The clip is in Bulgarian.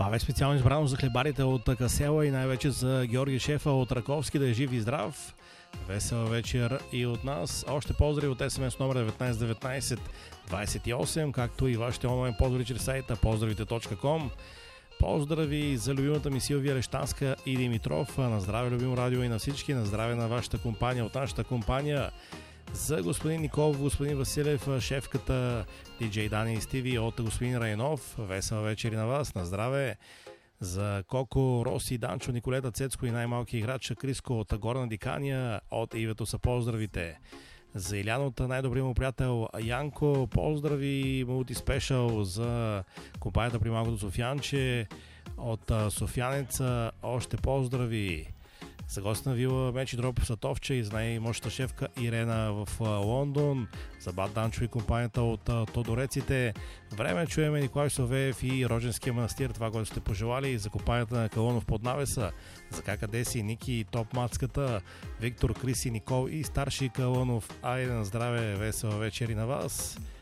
Вече специално избрано за хлебарите от Касела и най-вече за Георги Шефа от Раковски, да е жив и здрав. Весела вечер и от нас. Още поздрави от СМС номер 1919 28, както и вашите онлайн поздрави чрез сайта поздравите.com. Поздрави за любимата ми Силвия Лещанска и Димитров. На здраве, любимо радио, и на всички. На здраве на вашата компания, от нашата компания. За господин Николов, господин Василев, шефката диджей Дани и Стиви от господин Райнов. Весела вечер и на вас. На здраве. За Коко, Роси, Данчо, Николета, Цецко и най-малкият играч Криско от Горна Дикания. От Ивето са поздравите. За Илян от най-добрия му приятел Янко, поздрави мултиспешъл. За компанията при малкото Софиянче от Софиянеца още поздрави. За госта на вила Мечи Дроп в Сатовче и за най-мощната шефка Ирена в Лондон. За Бат Данчо и компанията от Тодореците. Време чуеме Николай Совеев и Роженския манастир, това, което сте пожелали. За компанията на Калонов под навеса. За Кака си, Ники и Топ Мацката, Виктор, Криси, Никол и старши Калонов. Айде на здраве, весела вечер и на вас.